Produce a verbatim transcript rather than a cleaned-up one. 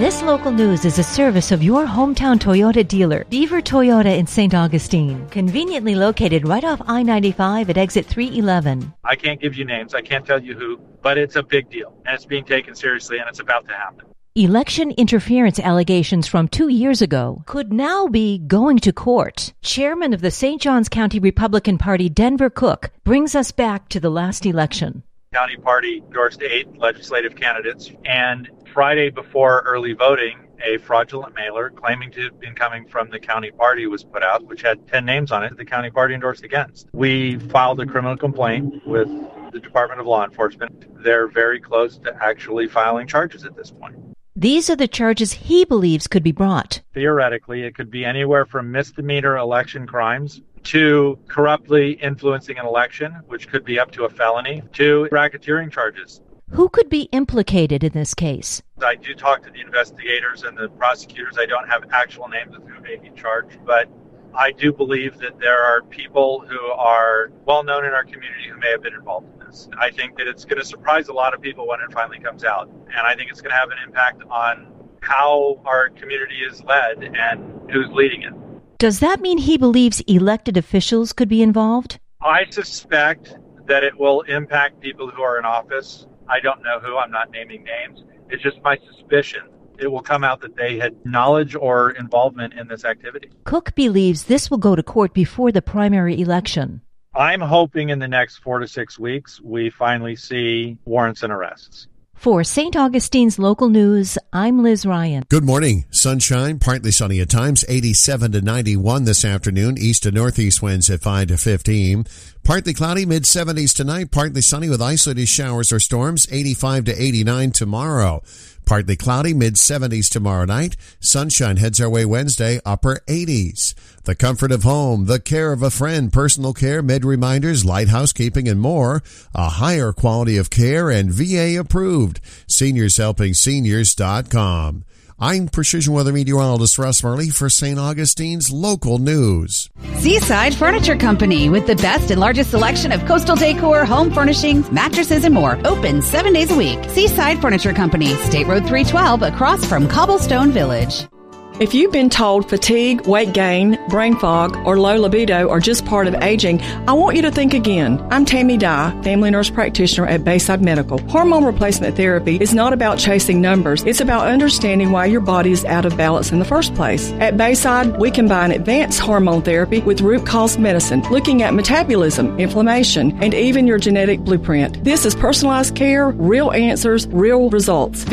This local news is a service of your hometown Toyota dealer, Beaver Toyota in Saint Augustine, conveniently located right off I ninety-five at exit three eleven. I can't give you names, I can't tell you who, but it's a big deal, and it's being taken seriously, and it's about to happen. Election interference allegations from two years ago could now be going to court. Chairman of the Saint Johns County Republican Party, Denver Cook, brings us back to the last election. County Party endorsed eight legislative candidates, and Friday before early voting, a fraudulent mailer claiming to have been coming from the county party was put out, which had ten names on it that the county party endorsed against. We filed a criminal complaint with the Department of Law Enforcement. They're very close to actually filing charges at this point. These are the charges he believes could be brought. Theoretically, it could be anywhere from misdemeanor election crimes to corruptly influencing an election, which could be up to a felony, to racketeering charges. Who could be implicated in this case? I do talk to the investigators and the prosecutors. I don't have actual names of who may be charged, but I do believe that there are people who are well known in our community who may have been involved in this. I think that it's going to surprise a lot of people when it finally comes out, and I think it's going to have an impact on how our community is led and who's leading it. Does that mean he believes elected officials could be involved? I suspect that it will impact people who are in office. I don't know who. I'm not naming names. It's just my suspicion. It will come out that they had knowledge or involvement in this activity. Cook believes this will go to court before the primary election. I'm hoping in the next four to six weeks we finally see warrants and arrests. For Saint Augustine's local news, I'm Liz Ryan. Good morning. Sunshine, partly sunny at times, eighty-seven to ninety-one this afternoon. East to northeast winds at five to fifteen. Partly cloudy, mid-seventies tonight. Partly sunny with isolated showers or storms, eighty-five to eighty-nine tomorrow. Partly cloudy, mid-seventies tomorrow night. Sunshine heads our way Wednesday, upper eighties. The comfort of home, the care of a friend, personal care, med reminders, light housekeeping, and more. A higher quality of care and V A approved. Seniors Helping Seniors dot com. I'm Precision Weather Meteorologist Russ Murley for Saint Augustine's local news. Seaside Furniture Company, with the best and largest selection of coastal decor, home furnishings, mattresses, and more. Open seven days a week. Seaside Furniture Company, State Road three twelve, across from Cobblestone Village. If you've been told fatigue, weight gain, brain fog, or low libido are just part of aging, I want you to think again. I'm Tammy Dye, family nurse practitioner at Bayside Medical. Hormone replacement therapy is not about chasing numbers. It's about understanding why your body is out of balance in the first place. At Bayside, we combine advanced hormone therapy with root cause medicine, looking at metabolism, inflammation, and even your genetic blueprint. This is personalized care, real answers, real results.